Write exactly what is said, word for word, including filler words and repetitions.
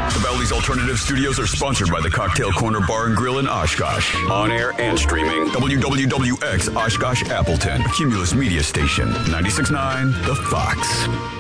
The Valley's Alternative Studios are sponsored by the Cocktail Corner Bar and Grill in Oshkosh. On air and streaming. W W W X Oshkosh Appleton. Cumulus Media Station. ninety-six point nine The Fox.